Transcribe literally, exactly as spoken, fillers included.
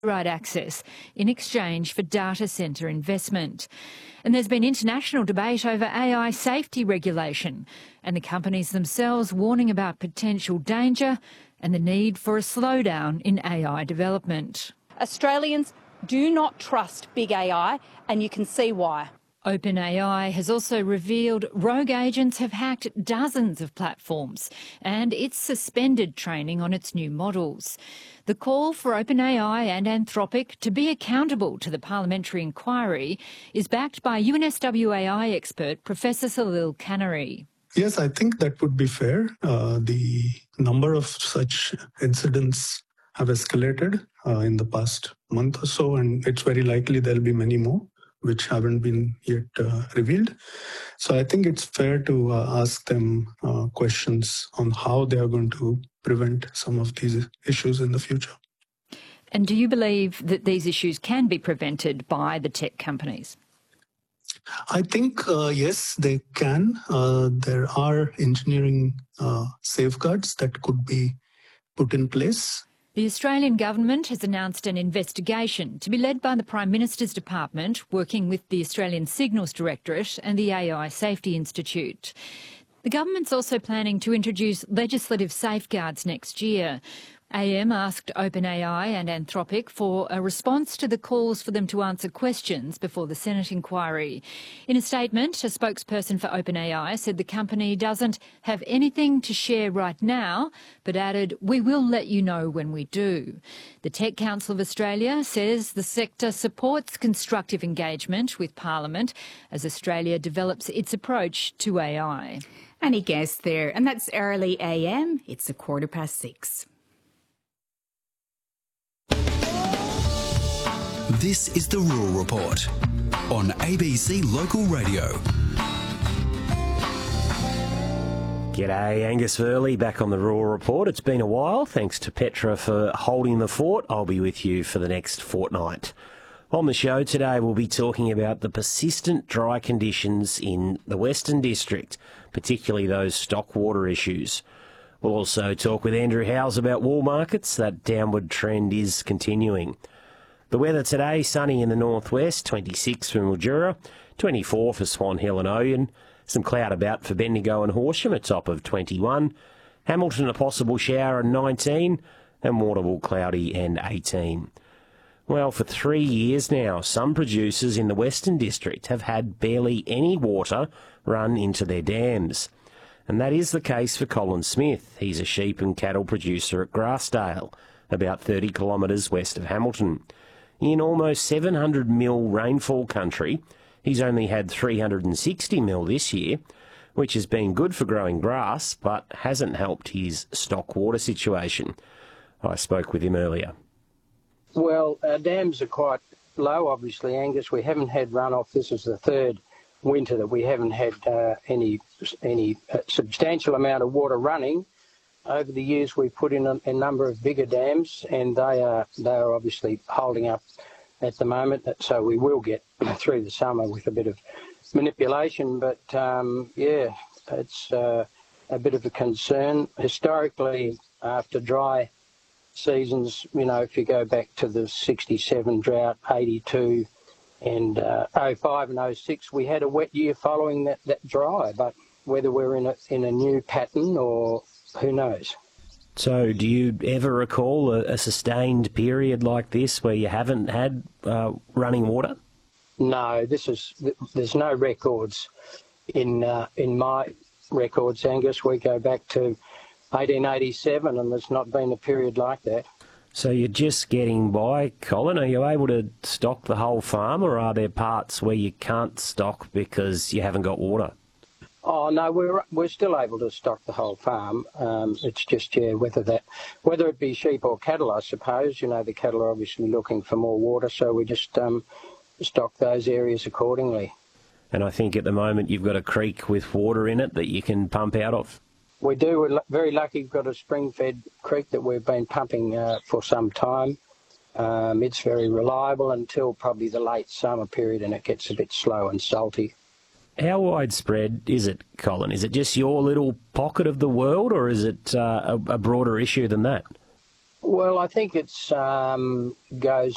right access in exchange for data centre investment. And there's been international debate over A I safety regulation and the companies themselves warning about potential danger and the need for a slowdown in A I development. Australians do not trust big A I, and you can see why. OpenAI has also revealed rogue agents have hacked dozens of platforms and it's suspended training on its new models. The call for OpenAI and Anthropic to be accountable to the parliamentary inquiry is backed by U N S W A I expert Professor Salil Kanari. Yes, I think that would be fair. Uh, the number of such incidents have escalated uh, in the past month or so, and it's very likely there'll be many more which haven't been yet uh, revealed. So I think it's fair to uh, ask them uh, questions on how they are going to prevent some of these issues in the future. And do you believe that these issues can be prevented by the tech companies? I think, uh, yes, they can. Uh, there are engineering uh, safeguards that could be put in place. The Australian government has announced an investigation to be led by the Prime Minister's Department, working with the Australian Signals Directorate and the A I Safety Institute. The government's also planning to introduce legislative safeguards next year. A M asked OpenAI and Anthropic for a response to the calls for them to answer questions before the Senate inquiry. In a statement, a spokesperson for OpenAI said the company doesn't have anything to share right now, but added, "We will let you know when we do." The Tech Council of Australia says the sector supports constructive engagement with Parliament as Australia develops its approach to A I. Any guess there? And that's early A M. It's a quarter past six. This is the Rural Report on A B C Local Radio. G'day, Angus Verley back on the Rural Report. It's been a while. Thanks to Petra for holding the fort. I'll be with you for the next fortnight. On the show today, we'll be talking about the persistent dry conditions in the Western District, particularly those stock water issues. We'll also talk with Andrew Howes about wool markets. That downward trend is continuing. The weather today, sunny in the northwest, twenty-six for Mildura, twenty-four for Swan Hill and Oyen. Some cloud about for Bendigo and Horsham, a top of twenty-one. Hamilton, a possible shower, and nineteen. And Waterville, cloudy and eighteen. Well, for three years now, some producers in the Western District have had barely any water run into their dams. And that is the case for Colin Smith. He's a sheep and cattle producer at Grassdale, about thirty kilometres west of Hamilton. In almost seven hundred mil rainfall country, he's only had three hundred sixty mil this year, which has been good for growing grass, but hasn't helped his stock water situation. I spoke with him earlier. Well, our dams are quite low, obviously, Angus. We haven't had runoff. This is the third winter that we haven't had uh, any any uh, substantial amount of water running. Over the years, we've put in a, a number of bigger dams, and they are they are obviously holding up at the moment. So we will get through the summer with a bit of manipulation. But um, yeah, it's uh, a bit of a concern. Historically, after dry seasons, you know, if you go back to the sixty-seven drought, eighty-two, and uh, oh five and oh six, we had a wet year following that, that dry. But whether we're in a in a new pattern or who knows? So do you ever recall a, a sustained period like this where you haven't had uh, running water? No, this is there's no records in uh, in my records, Angus. We go back to eighteen eighty-seven and there's not been a period like that. So you're just getting by, Colin. Are you able to stock the whole farm, or are there parts where you can't stock because you haven't got water? Oh no, we're we're still able to stock the whole farm. Um, it's just yeah, whether that whether it be sheep or cattle, I suppose. You know, the cattle are obviously looking for more water, so we just um, stock those areas accordingly. And I think at the moment you've got a creek with water in it that you can pump out of. We do. We're very lucky. We've got a spring-fed creek that we've been pumping uh, for some time. Um, it's very reliable until probably the late summer period, and it gets a bit slow and salty. How widespread is it, Colin? Is it just your little pocket of the world, or is it uh, a, a broader issue than that? Well, I think it's um, goes